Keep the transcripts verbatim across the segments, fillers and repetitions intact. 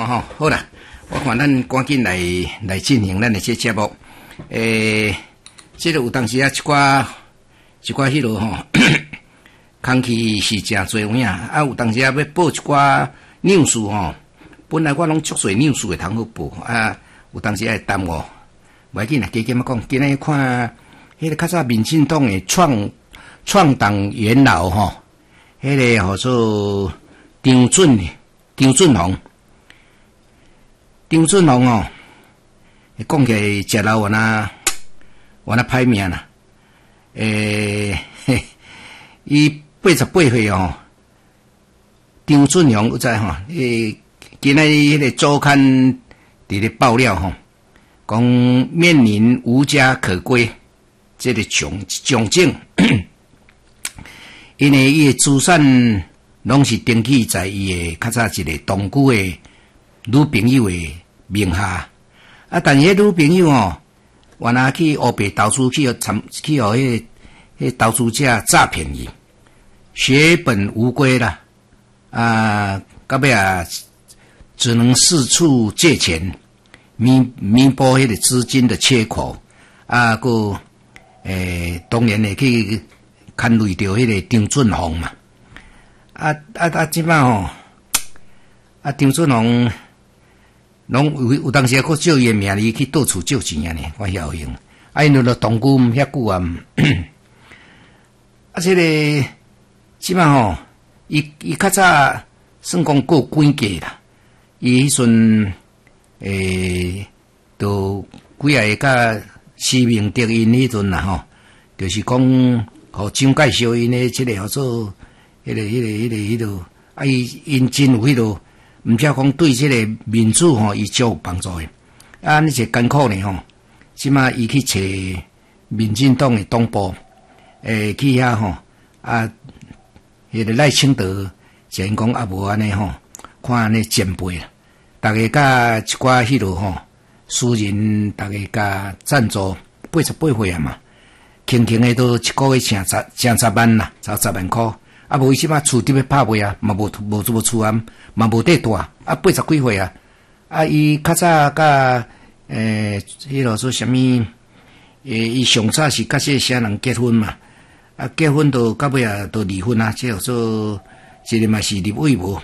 吼，好啦，我看咱赶紧来来进行咱的这节目。诶，这个有当时啊，一寡一寡迄落吼，空气是真多有影，啊有当时啊要报一寡纽事吼，本来我拢足侪纽事会通好报，啊有当时爱耽误。袂要紧啦，加减啊讲，今日看迄个较早民进党的创创党元老吼，迄个号做张俊张俊宏。张俊宏哦，讲起来食老原啊，原啊歹命啦。诶，伊八十八岁哦，张俊宏有知吼？诶，今仔迄个周刊伫咧爆料吼，讲面临无家可归这个窘窘境，因为伊的资产拢是登记在伊的较早一个同居的女朋友的名下，啊，但是迄女朋友哦，原来去乌白投资去参去互迄迄投资者诈骗伊，血本无归啦，啊，到尾啊，只能四处借钱，弥弥补迄个资金的缺口，啊，个诶，当然会去牵累到迄个张俊宏嘛，啊啊啊，即摆吼，啊张俊宏。拢有有当时啊，佫借伊诶名义去到处借钱啊呢，我晓用。啊，因为都同居遐久啊，啊，这个即摆吼，伊伊较早算讲过管家啦。伊迄阵诶，都几下甲施明德因迄阵啦吼，就是讲互蒋介石因诶，即个叫做迄个迄个迄个迄个，啊，伊因真有迄个。毋只讲对即个民主吼，伊足有帮助诶。啊，你是艰苦呢吼，即马伊去找民进党诶党部，诶去遐吼，啊，迄个赖清德就讲啊无安尼吼，看安尼前辈啦，逐个甲一寡迄落吼，私人逐个甲赞助八十八岁啊嘛，轻轻诶都一个月请十请十万啦，超十万箍。啊，无伊即摆厝伫要拍卖啊，嘛无无无厝啊，嘛无地住啊，啊八十几岁啊，啊伊较早甲诶迄落说啥物？诶，伊上早是甲些啥人结婚嘛？啊结婚都到尾啊都离婚啊，即落说即个嘛是立委无？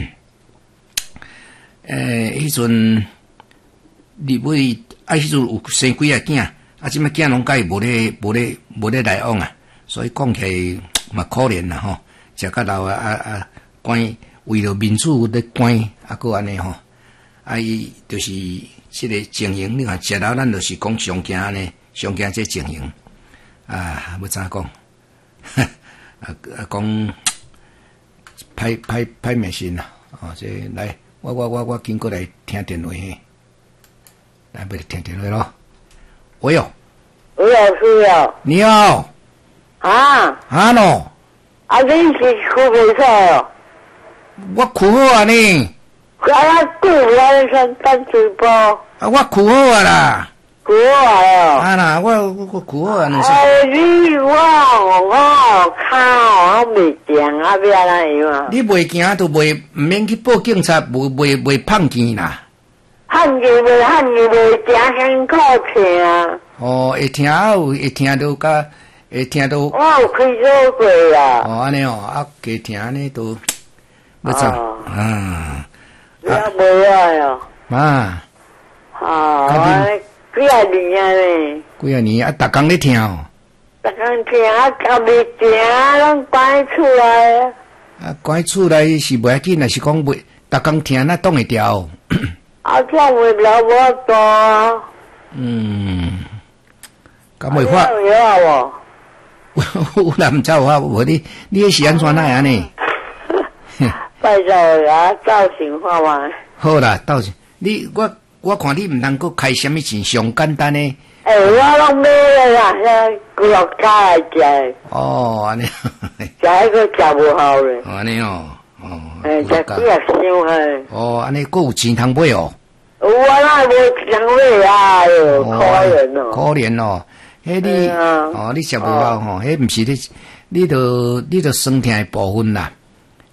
诶，迄阵立委啊，迄阵有生几个囝，啊即摆囝拢甲伊无咧无咧无咧来往啊，所以讲起来嘛可怜啦吼。食较老啊啊啊！关为了民主咧关啊，个安尼吼，啊伊就是即个情形。你看食老，咱就是讲上惊安尼，上惊这情形啊！要怎讲？啊啊讲歹歹歹迷信啦！哦，这来，我我我我经过来听电话嘿，来要听电话咯。喂哟， 吴老师呀， 你好啊啊喏。 啊，你是哭袂使哦？ 我哭好啊呢。 啊，我久我想等直播。 啊，我哭好啊啦。 哭好哦。 啊啦，我我哭好啊，你说。 哎，你我我靠，我袂惊啊，要安怎样啊？ 你袂惊都袂，唔免去报警察，袂袂袂判钱啦。 判钱袂判钱袂惊，辛苦听啊。 哦，会听有会听到甲。会听到我有开锁过啦。 哦，安尼哦，啊，加听安尼都要怎啊？ 你也无爱哦。 啊， 啊，我几啊年啊呢？ 几啊年啊，逐工咧听哦。 逐工听啊，啊袂听，拢关厝内啊。 啊，关厝内是袂要紧，若是讲袂逐工听，那挡会掉。 啊，挡袂了我多。 嗯，咁袂发。 有啊无？ 有啦，毋知有啊，无你你迄是安怎奈安尼？ 拜托啊，造型化嘛。 好啦，到时你我我看你毋通阁开什么钱上简单诶。 诶、欸，我拢买了啦，遐几落家来食。 哦，安尼。 食迄个食无好咧。 安尼哦，哦。 诶，食几啊箱诶。 哦，安尼阁有钱通买哦。 有啊，那无钱买啊哟，可怜哦。 可怜哦。迄你、啊、哦，你食无好吼，迄毋是你，你着你着酸痛诶部分啦。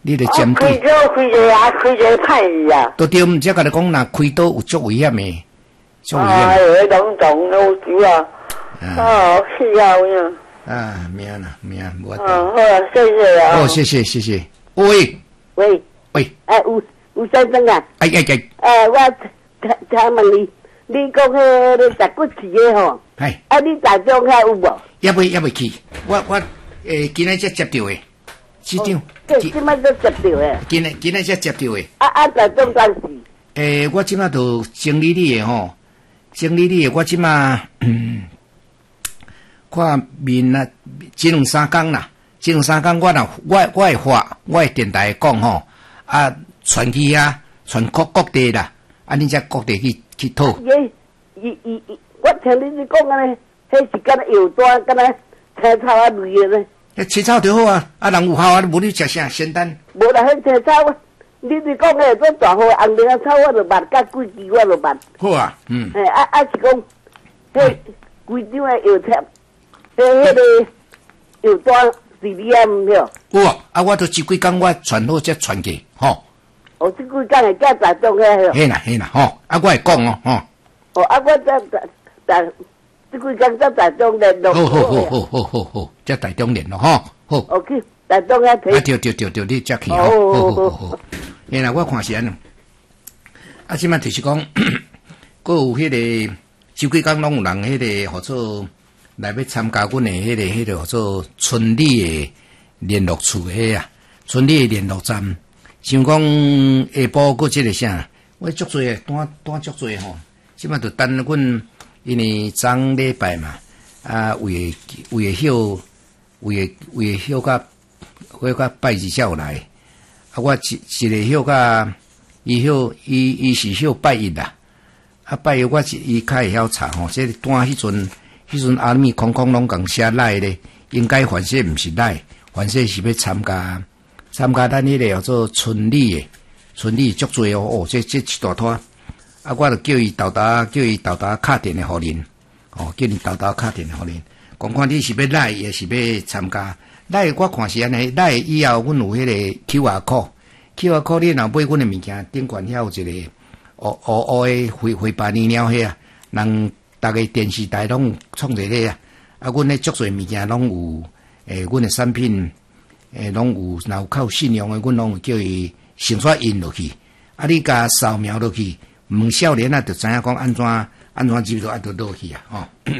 你得针对。 开刀开者啊，开者歹去啊。 都对，毋则甲你讲，若开刀有足危险诶，足危险。 哎，拢懂都知啊。哦，是啊，有影。 啊，命啦，命无法度。 哦，好啊，谢谢啊。 哦，谢谢，谢谢。喂， 喂， 喂， 哎，吴吴先生啊， 哎哎哎， 哎，我请请问你，你讲迄个十骨刺的吼， 哎， 啊，你台中遐有无？ 也未也未去，我我诶，今日才接到诶，市长， 这即摆都接到诶。 今日今日才接到诶。 啊啊，台中当时。 诶，我即马都整理你诶吼，整理你诶，我即马嗯，看面啊，这两三工啦，这两三工我若我我会发，我会电台讲吼，啊，传去啊，传各各地啦，啊，你才各地去去讨。 伊伊伊伊，我听你是讲安尼，迄是敢若药单，敢若青草啊类诶咧。 迄青草就好啊，啊，人有效啊，无你食啥仙丹。 无啦，迄青草，你是讲迄做大号红莲草，我就捌，甲规支我就捌。 好啊，嗯。 嘿，啊啊是讲，迄规张诶药贴，迄迄个药单是你啊毋对？ 有啊，啊，我都即几工我传好才传去，吼。 哦，即几工会叫台中遐吼。 嘿啦嘿啦，吼，啊，我会讲哦，吼。 哦，啊，我在在在，即几工在台中联络。 好好好好好好好，在台中联络吼，好。 哦，去台中遐睇。 啊，对对对对，你才去吼，好好好好。嘿啦，我看是安尼。啊，即摆就是讲，佫有迄个，即几工拢有人迄个，号做来要参加阮的迄个迄个号做村里的联络处迄啊，村里的联络站。像讲下晡佫即个啥，我足多诶，单单足多吼。即摆就等阮，因为昨礼拜嘛，啊，为为休，为为休甲，为甲拜二才有来。啊，我一一个休甲，伊休伊伊是休拜一啦。啊，拜一我是伊较会晓查吼，即单迄阵，迄阵阿咪空空拢共写来咧，应该反正毋是来，反正是要参加参加咱迄个叫做村里诶，村里足多哦，哦，这这一大摊。啊，我就叫伊豆豆，叫伊豆豆敲电话互恁，哦，叫伊豆豆敲电话互恁，讲看你是要来，也是要参加。来，我看是安尼，来以后，阮有迄个 Q R code，Q R code 你若买阮的物件，顶悬遐有一个乌乌乌诶灰灰白黏黏迄啊，人逐个电视台拢创一个啊，啊，阮咧足侪物件拢有，诶，阮的产品，诶，拢有，若有较有信用的，阮拢有叫伊先刷印落去，啊，你甲扫描落去。问少年啊，就知影讲安怎安怎入落啊，就落去啊，吼、哦。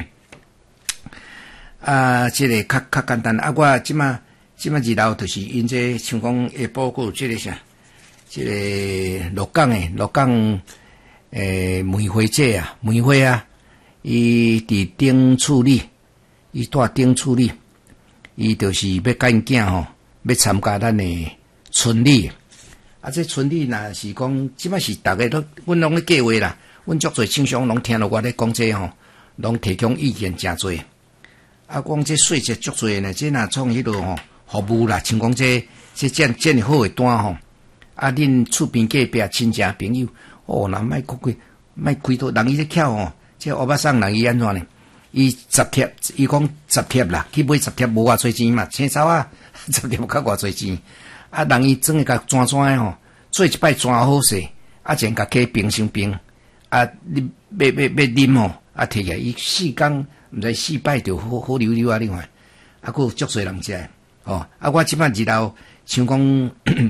啊，即、这个较较简单。啊，我即马即马日头就是因这像讲下晡个即个啥，即、这个鹿港诶，鹿港诶梅花节啊，梅花啊，伊伫顶处理，伊住顶处理，伊就是要甲因囝吼，要参加咱诶村里。啊，这村里若是讲，即摆是逐个都，阮拢咧计划啦。阮足侪厂商拢听到我咧讲这吼，拢提供意见诚侪。啊，讲这细节足侪呢，这若创迄落吼服务啦，像讲这这这这好诶单吼，啊，恁厝边隔壁亲戚朋友，哦，若莫讲开，莫开到人伊咧巧吼，这乌巴桑人伊安怎呢？伊十贴，伊讲十贴啦，去买十贴无偌侪钱嘛，青草啊，十贴较偌侪钱。啊，人伊整个甲转转诶吼，做一摆转好势，啊，前甲加冰箱冰，啊，你要要要啉吼，啊，摕起来伊四工毋知四摆就好好溜溜啊，你看，啊，佫有足侪人食，哦，啊，我即摆日头像讲，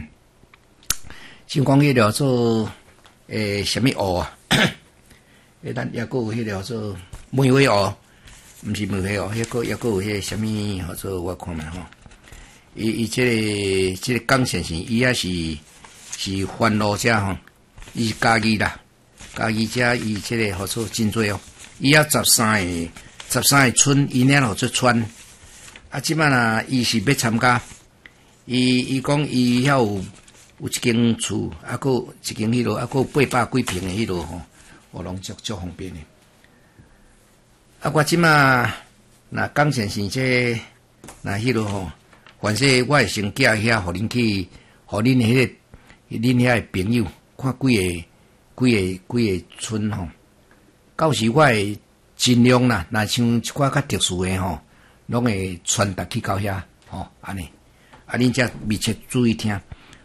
像讲迄个做诶，什么蚵啊？诶，咱也佫有迄个做梅花蚵，毋是梅花蚵，迄个也佫有迄个什么叫做我看觅吼。伊伊即个即个江先生，伊也是是番路者吼，伊是家己啦，家己者伊即个号做真多哦，伊也十三个十三个村，伊领号做村，啊，即摆若伊是要参加，伊伊讲伊遐有有一间厝，啊，佫一间迄落，啊，佫八百几平的迄落吼，我拢足足方便的。啊，我即摆若江先生这若迄落吼。凡说我会先寄遐，互恁去，互恁迄个，恁遐个朋友看几个，几个，几个村吼。到时我会尽量啦，若像一寡较特殊诶吼，拢会传达去到遐吼，安尼。啊，恁则密切注意听。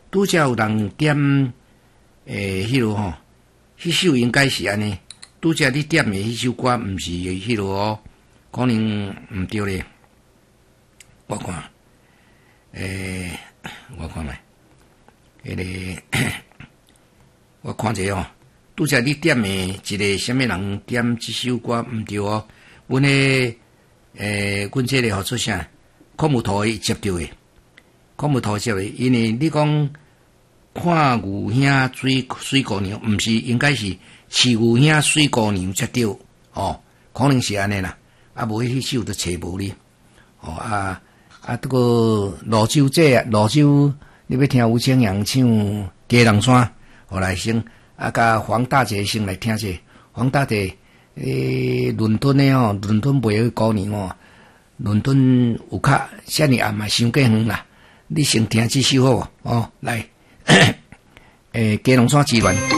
拄则有人点诶，迄落吼，迄首应该是安尼。拄则你点诶，迄首歌毋是迄落哦，可能毋对咧。我看，诶、欸，我看觅，迄、那个，我看者哦，拄则你点诶，一个什么人点即首歌毋对哦？阮诶，诶、欸，阮这个合作啥？科目图伊接着诶，科目图接诶，因为你讲。看牛兄水水姑娘，毋是应该是饲牛兄水姑娘才对哦，可能是安尼啦。啊，无迄首都找无哩。哦啊啊，这个泸州这泸州，你要听吴清阳唱《鸡人山》，后来先啊，甲黄大姐先来听者。黄大姐诶，伦敦诶哦，伦敦袂去姑娘哦，伦敦有较遮尔暗嘛，伤过远啦。你先听这首好哦，来。诶，鸡笼山之恋。